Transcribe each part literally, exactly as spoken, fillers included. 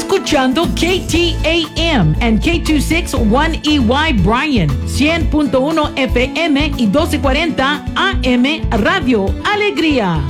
escuchando K T A M and K dos sesenta y uno E Y Bryan, cien punto uno F M y doce cuarenta A M Radio Alegría.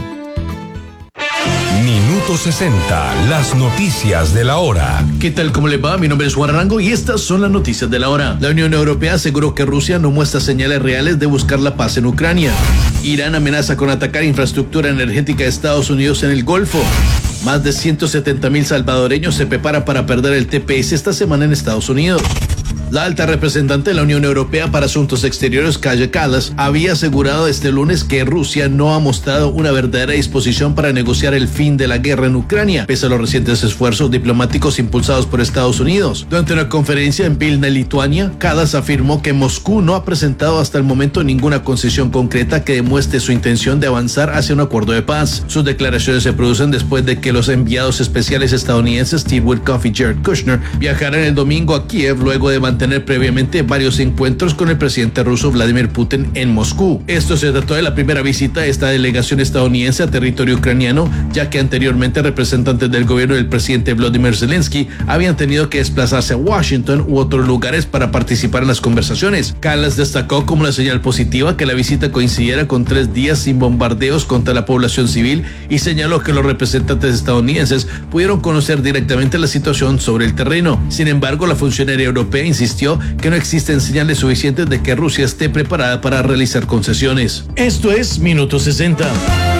Minuto sesenta, las noticias de la hora. ¿Qué tal? ¿Cómo le va? Mi nombre es Juan Arango y estas son las noticias de la hora. La Unión Europea aseguró que Rusia no muestra señales reales de buscar la paz en Ucrania. Irán amenaza con atacar infraestructura energética de Estados Unidos en el Golfo. Más de ciento setenta mil salvadoreños se preparan para perder el T P S esta semana en Estados Unidos. La alta representante de la Unión Europea para Asuntos Exteriores, Kaja Kallas, había asegurado este lunes que Rusia no ha mostrado una verdadera disposición para negociar el fin de la guerra en Ucrania, pese a los recientes esfuerzos diplomáticos impulsados por Estados Unidos. Durante una conferencia en Vilna, Lituania, Kallas afirmó que Moscú no ha presentado hasta el momento ninguna concesión concreta que demuestre su intención de avanzar hacia un acuerdo de paz. Sus declaraciones se producen después de que los enviados especiales estadounidenses Steve Witkoff y Jared Kushner viajaran el domingo a Kiev luego de mantener tener previamente varios encuentros con el presidente ruso Vladimir Putin en Moscú. Esto se trató de la primera visita de esta delegación estadounidense a territorio ucraniano, ya que anteriormente representantes del gobierno del presidente Volodymyr Zelensky habían tenido que desplazarse a Washington u otros lugares para participar en las conversaciones. Kallas destacó como una señal positiva que la visita coincidiera con tres días sin bombardeos contra la población civil y señaló que los representantes estadounidenses pudieron conocer directamente la situación sobre el terreno. Sin embargo, la funcionaria europea insistió que no existen señales suficientes de que Rusia esté preparada para realizar concesiones. Esto es Minuto sesenta.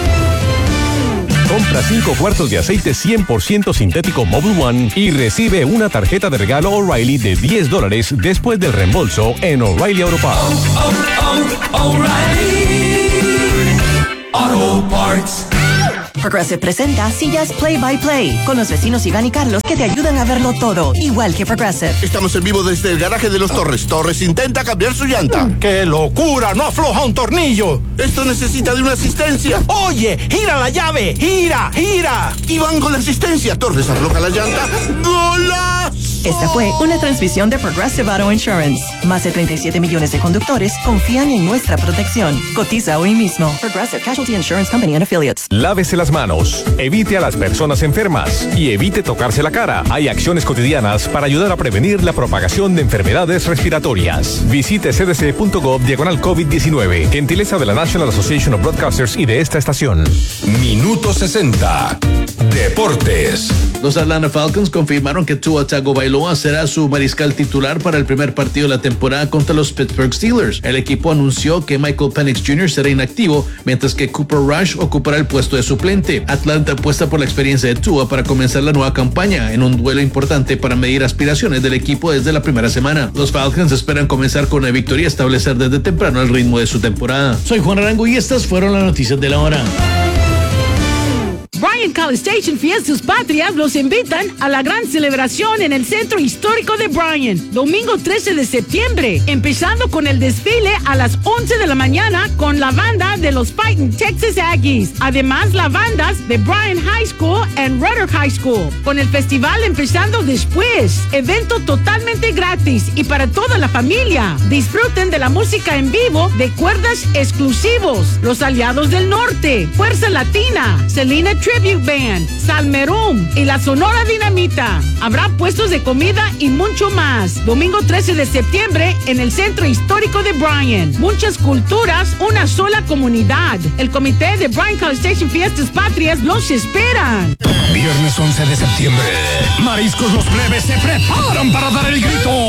Compra cinco cuartos de aceite cien por ciento sintético Mobil One y recibe una tarjeta de regalo O'Reilly de diez dólares después del reembolso en O'Reilly Auto Parts. Oh, oh, oh, O'Reilly Auto Parts. Progressive presenta Sillas Play by Play con los vecinos Iván y Carlos que te ayudan a verlo todo, igual que Progressive. Estamos en vivo desde el garaje de los Torres. Torres intenta cambiar su llanta. ¡Qué locura! ¡No afloja un tornillo! Esto necesita de una asistencia. ¡Oye! ¡Gira la llave! ¡Gira! ¡Gira! Y van con la asistencia. Torres afloja la llanta. ¡Golazo! Esta fue una transmisión de Progressive Auto Insurance. Más de treinta y siete millones de conductores confían en nuestra protección. Cotiza hoy mismo. Progressive Casualty Insurance Company and Affiliates. Lávese las manos, evite a las personas enfermas y evite tocarse la cara. Hay acciones cotidianas para ayudar a prevenir la propagación de enfermedades respiratorias. Visite c d c punto gov diagonal COVID diecinueve. Gentileza de la National Association of Broadcasters y de esta estación. Minuto sesenta. Deportes. Los Atlanta Falcons confirmaron que Tua Tagovailoa será su mariscal titular para el primer partido de la temporada contra los Pittsburgh Steelers. El equipo anunció que Michael Penix junior será inactivo, mientras que Cooper Rush ocupará el puesto de suplente. Atlanta apuesta por la experiencia de Tua para comenzar la nueva campaña en un duelo importante para medir aspiraciones del equipo desde la primera semana. Los Falcons esperan comenzar con una victoria y establecer desde temprano el ritmo de su temporada. Soy Juan Arango y estas fueron las noticias de la hora. Bryan College Station Fiestas Patrias los invitan a la gran celebración en el Centro Histórico de Bryan, domingo trece de septiembre, empezando con el desfile a las once de la mañana con la banda de los Fighting Texas Aggies. Además, las bandas de Bryan High School and Rudder High School, con el festival empezando después. Evento totalmente gratis y para toda la familia. Disfruten de la música en vivo de cuerdas exclusivos, Los Aliados del Norte, Fuerza Latina, Selena Tribute Band, Salmerum y la Sonora Dinamita. Habrá puestos de comida y mucho más. Domingo trece de septiembre en el Centro Histórico de Bryan. Muchas culturas, una sola comunidad. El comité de Bryan College Station Fiestas Patrias los esperan. Viernes once de septiembre. Mariscos Los Plebes se preparan para dar el grito